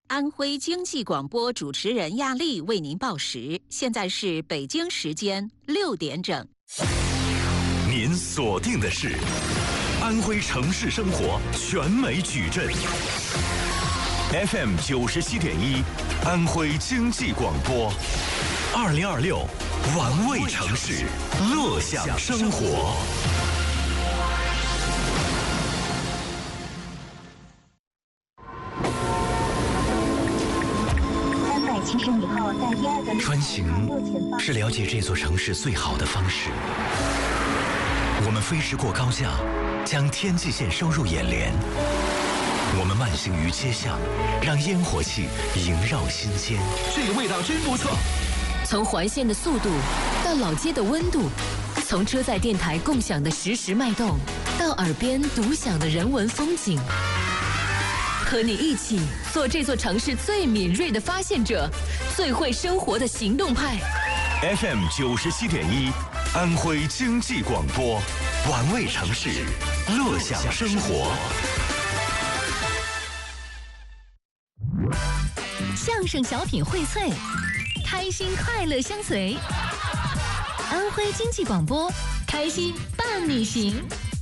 安徽经济广播主持人亚丽为您报时，现在是北京时间6点整。 您锁定的是安徽城市生活全美矩阵 FM 97.1，安徽经济广播，2026玩味城市，乐享生活。 370以后，在第2个穿行是了解这座城市最好的方式。我们飞驰过高架，将天际线收入眼帘。我们慢行于街巷，让烟火气萦绕心间。 这个味道真不错。 从环线的速度到老街的温度，从车载电台共享的实时脉动，到耳边独享的人文风景。和你一起做这座城市最敏锐的发现者，最会生活的行动派。 FM 97.1，安徽经济广播，玩味城市，乐享生活。 相声小品荟萃，开心快乐相随。安徽经济广播，开心伴你行。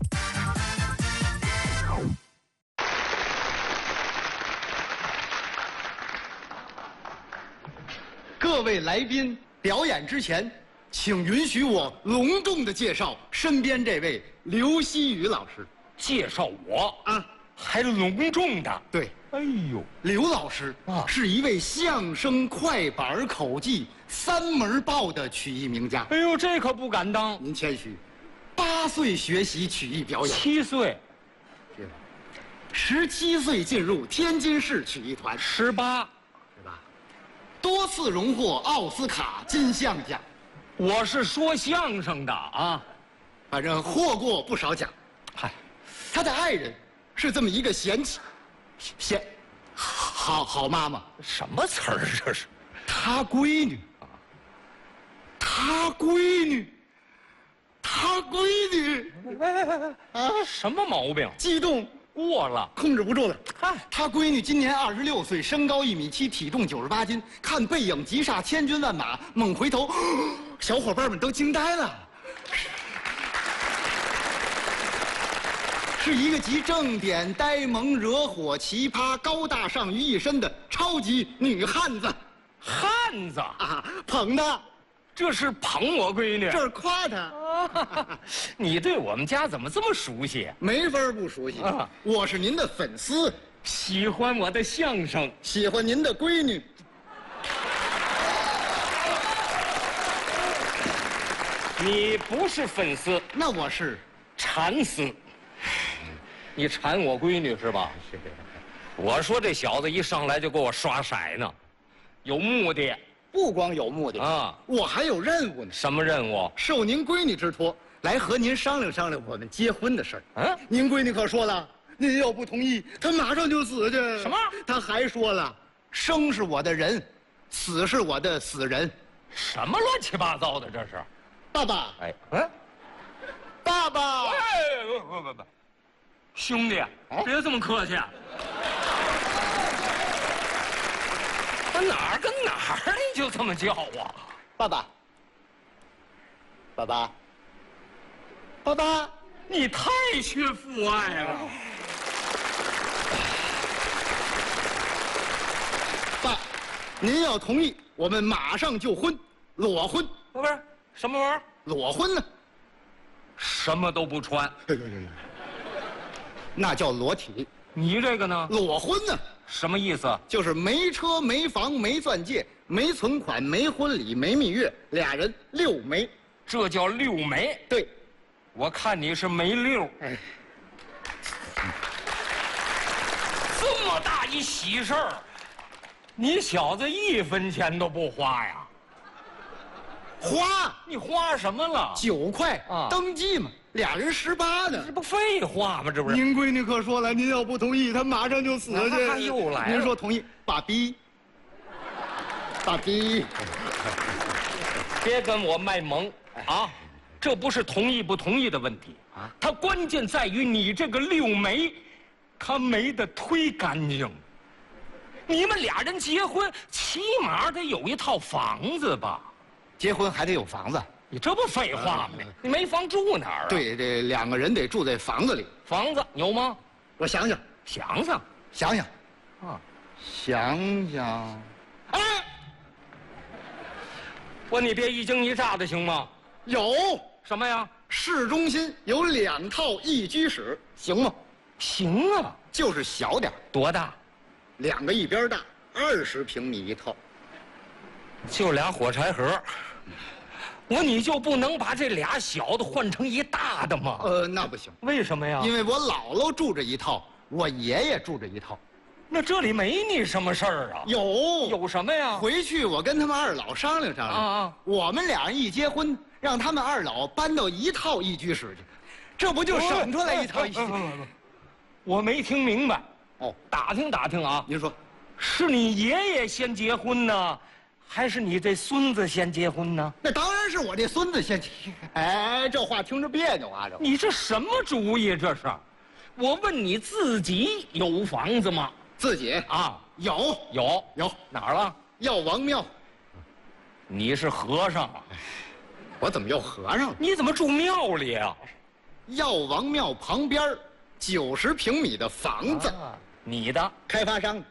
各位来宾，表演之前，请允许我隆重的介绍身边这位刘希宇老师。 介绍我啊， 还隆重的。 对， 哎呦， 刘老师啊是一位相声、快板、口技3门报的曲艺名家。 哎呦，这可不敢当。 您谦虚，8岁学习曲艺表演 7岁 ，17岁进入天津市曲艺团， 18， 是吧？多次荣获奥斯卡金像奖， 我是说相声的啊。 反正获过不少奖。 嗨， 他的爱人是这么一个好妈妈， 什么词儿这是？ 他闺女，他闺女啊，什么毛病？ 激动过了。 控制不住了。 嗨， 他闺女今年26岁，身高1米7，体重98斤。看背影急煞千军万马，猛回头，小伙伴们都惊呆了。是一个集正点、呆萌、惹火、奇葩、高大上于一身的超级女汉子汉子， 啊！捧的， 这是捧我闺女。 这是夸她， 啊你对我们家怎么这么熟悉？ 没法不熟悉啊！ 我是您的粉丝， 喜欢我的相声。 喜欢您的闺女。 你不是粉丝， 那我是馋丝。你馋我闺女是吧？我说这小子一上来就给我刷色呢，有目的不光有目的啊！ 我还有任务呢。 什么任务？ 受您闺女之托，来和您商量商量我们结婚的事儿。 嗯， 您闺女可说了，您要不同意，她马上就死去。 什么？ 她还说了，生是我的人，死是我的死人。 什么乱七八糟的这是？ 爸爸， 哎， 爸爸， 不，兄弟，别这么客气。我哪儿跟哪儿你就这么叫我？ 爸爸，爸爸，爸爸， 你太缺父爱了。 爸，您要同意，我们马上就婚，裸婚。 不是什么玩意儿？ 裸婚呢？ 什么都不穿。 那叫裸体。 你这个呢？ 裸婚呢？ 什么意思？ 就是没车、没房、没钻戒、没存款、没婚礼、没蜜月，俩人6没。 这叫6没。 对， 我看你是没6。 哎， 这么大一喜事儿，你小子1分钱都不花呀？ 花你花什么了 9块啊登记嘛，俩人18呢。 这不废话吗？这不是？ 您闺女可说了，您要不同意，她马上就死去。 啊又来了您说同意？爸比，爸比， 别跟我卖萌啊！这不是同意不同意的问题啊，它关键在于你这个6没，它没得忒干净。 你们俩人结婚，起码得有一套房子吧？ 结婚还得有房子。 你这不废话吗？你没房住哪儿啊？， 对，这2个人得住在房子里。 房子有吗？ 我想想， 想想， 想想， 啊， 想想， 哎，你别一惊一乍的行吗？ 有什么呀？ 市中心有2套一居室，行吗？ 行啊， 就是小点儿多大？ ，2个一边大，20平米一套。 就俩火柴盒。你就不能把这俩小的换成一大的吗？ 那不行， 为什么呀？ 因为我姥姥住着一套，我爷爷住着一套。 那这里没你什么事儿啊？有什么呀？ 回去我跟他们二老商量商量啊， 我们俩人一结婚，让他们二老搬到一套一居室去，这不就省出来一套一居室？ 我没听明白。 哦， 打听打听啊， 您说， 是你爷爷先结婚呢，还是你这孙子先结婚呢？ 那当然是我这孙子先。哎，这话听着别扭啊！ 你这什么主意？这是？我问你自己有房子吗？ 自己啊， 有哪儿了？ 药王庙。 你是和尚啊？ 我怎么又和尚了？ 你怎么住庙里啊？ 药王庙旁边90平米的房子， 你的开发商。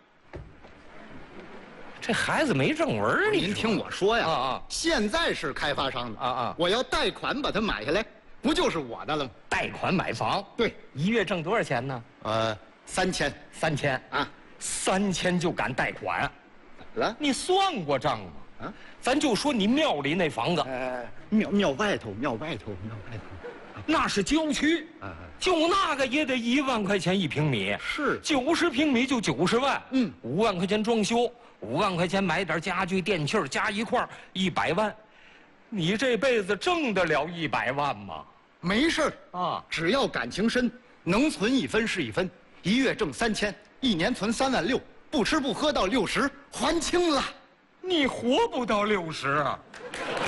这孩子没正文儿， 您听我说呀， 啊， 现在是开发商的啊， 我要贷款把它买下来，不就是我的了吗？ 贷款买房， 对， 一月挣多少钱呢 ？3000 啊，3000就敢贷款？ 怎么了？ 你算过账吗？ 啊， 咱就说你庙里那房子， 庙外头， 那是郊区，就那个也得1万块钱1平米， 是 90平米就90万，5万块钱装修，5万块钱买点家具电器加一块100万，你这辈子挣得了100万吗？ 没事啊， 只要感情深，能存1分是1分，1月挣3000，1年存3万6，不吃不喝到60，还清了。 你活不到60啊！